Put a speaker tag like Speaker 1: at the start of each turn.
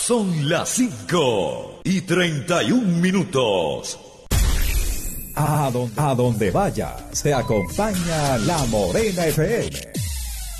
Speaker 1: Son las 5:31.
Speaker 2: A donde vaya, se acompaña La Morena FM.